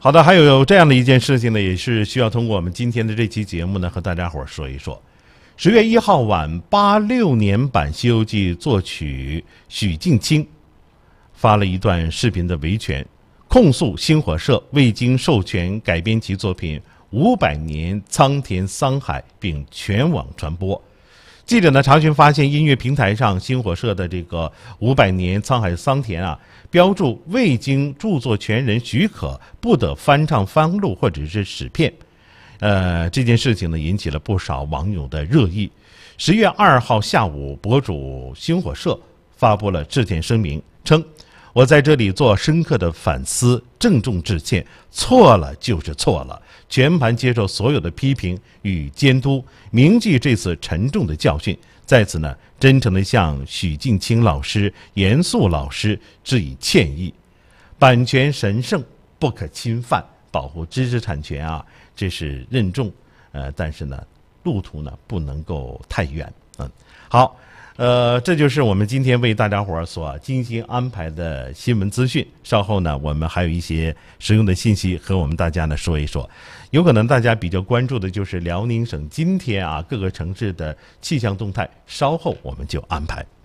好的，还有这样的一件事情呢，也是需要通过我们今天的这期节目呢，和大家伙儿说一说。10月1号晚，86年版《西游记》作曲许镜清发了一段视频的维权，控诉星火社未经授权改编其作品500年苍田桑海，并全网传播。记者呢查询发现，音乐平台上星火社的这个500年沧海桑田啊，标注未经著作权人许可，不得翻唱、翻录或者是使片。这件事情呢引起了不少网友的热议。10月2号下午，博主星火社发布了致歉声明，称：“我在这里做深刻的反思，郑重致歉，错了就是错了，全盘接受所有的批评与监督，铭记这次沉重的教训。在此呢，真诚地向许镜清老师、严肃老师致以歉意。版权神圣，不可侵犯，保护知识产权啊，这是任重，但是呢，路途呢不能够太远。好。”这就是我们今天为大家伙儿所精心安排的新闻资讯。稍后呢，我们还有一些实用的信息和我们大家呢说一说。有可能大家比较关注的就是辽宁省今天啊各个城市的气象动态，稍后我们就安排。